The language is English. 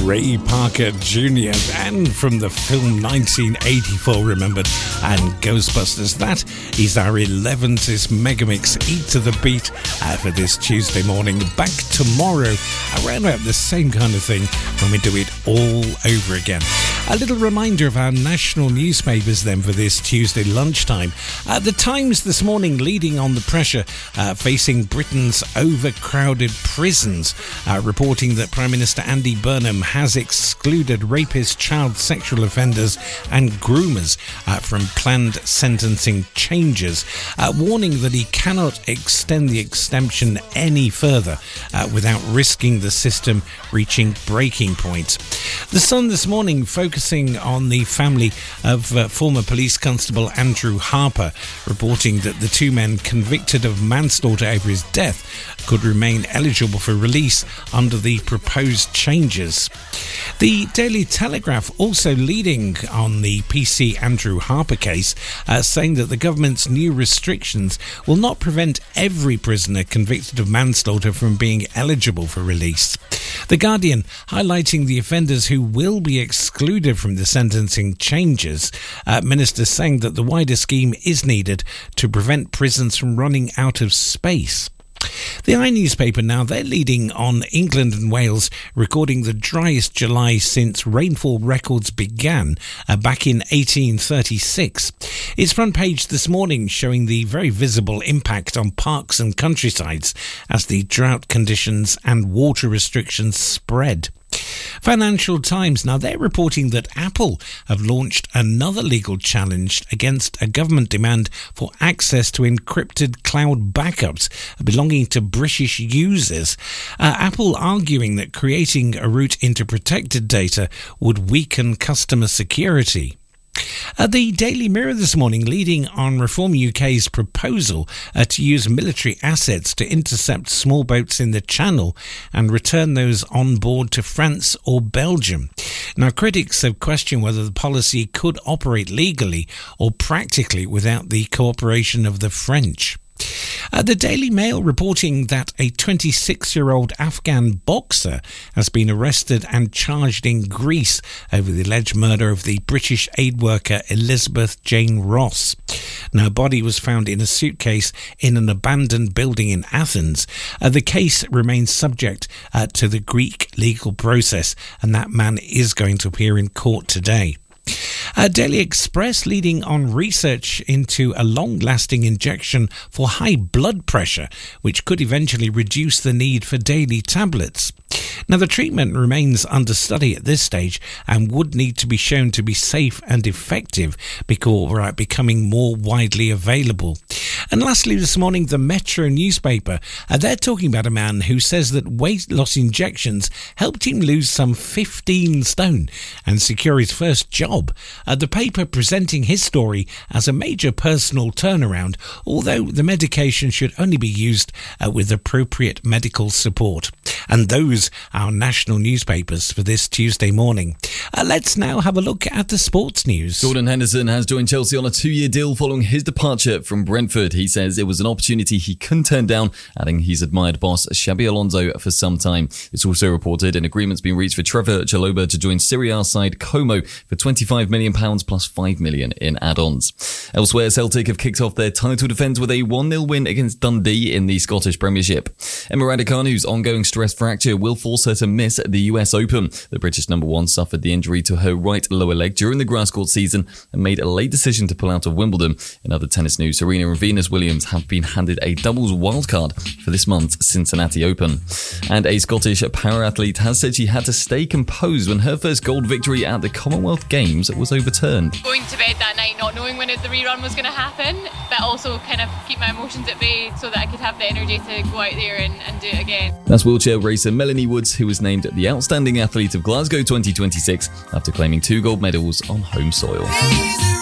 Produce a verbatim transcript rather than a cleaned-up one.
Ray Parker Junior and from the film nineteen eighty-four, remembered, and Ghostbusters. That is our eleventh Megamix Eat to the Beat uh, for this Tuesday morning. Back tomorrow around about the same kind of thing when we do it all over again. A little reminder of our national newspapers then for this Tuesday lunchtime. Uh, the Times this morning leading on the pressure uh, facing Britain's overcrowded prisons, uh, reporting that Prime Minister Andy Burnham has excluded rapists, child sexual offenders and groomers uh, from planned sentencing changes, uh, warning that he cannot extend the exemption any further uh, without risking the system reaching breaking point. The Sun this morning focusing on the family of uh, former police constable Andrew Harper, reporting that the two men convicted of manslaughter over his death could remain eligible for release under the proposed changes. The Daily Telegraph also leading on the P C Andrew Harper case, uh, saying that the government's new restrictions will not prevent every prisoner convicted of manslaughter from being eligible for release. The Guardian highlighting the offenders who will be excluded from the sentencing changes, uh, ministers saying that the wider scheme is needed to prevent prisons from running out of space. The I newspaper now, they're leading on England and Wales recording the driest July since rainfall records began uh, back in eighteen thirty-six. Its front page this morning showing the very visible impact on parks and countrysides as the drought conditions and water restrictions spread. Financial Times, now they're reporting that Apple have launched another legal challenge against a government demand for access to encrypted cloud backups belonging to British users. Uh, Apple arguing that creating a route into protected data would weaken customer security. Uh, the Daily Mirror this morning leading on Reform U K's proposal uh, to use military assets to intercept small boats in the Channel and return those on board to France or Belgium. Now, critics have questioned whether the policy could operate legally or practically without the cooperation of the French. Uh, the Daily Mail reporting that a twenty-six-year-old Afghan boxer has been arrested and charged in Greece over the alleged murder of the British aid worker Elizabeth Jane Ross. Now, a body was found in a suitcase in an abandoned building in Athens. Uh, the case remains subject uh, to the Greek legal process, and that man is going to appear in court today. Uh, Daily Express leading on research into a long-lasting injection for high blood pressure, which could eventually reduce the need for daily tablets. Now, the treatment remains under study at this stage and would need to be shown to be safe and effective before becoming more widely available. And lastly this morning, the Metro newspaper, uh, they're talking about a man who says that weight loss injections helped him lose some fifteen stone and secure his first job. Uh, the paper presenting his story as a major personal turnaround, although the medication should only be used uh, with appropriate medical support. And those are our national newspapers for this Tuesday morning. Uh, let's now have a look at the sports news. Jordan Henderson has joined Chelsea on a two-year deal following his departure from Brentford. He says it was an opportunity he couldn't turn down, adding he's admired boss Xabi Alonso for some time. It's also reported an agreement's been reached for Trevor Chalobah to join Serie A side Como for twenty-five million pounds plus five million pounds in add-ons. Elsewhere, Celtic have kicked off their title defence with a one nil win against Dundee in the Scottish Premiership. Emma Raducanu's ongoing stress fracture will force her to miss the U S Open. The British number one suffered the injury to her right lower leg during the grass court season and made a late decision to pull out of Wimbledon. In other tennis news, Serena and Venus Williams have been handed a doubles wildcard for this month's Cincinnati Open. And a Scottish para-athlete has said she had to stay composed when her first gold victory at the Commonwealth Games was overturned. Going to bed that night not knowing when the rerun was going to happen, but also kind of keep my emotions at bay so that I could have the energy to go out there and, and do it again. That's wheelchair racer Melanie Woods, who was named the Outstanding Athlete of Glasgow twenty twenty-six after claiming two gold medals on home soil.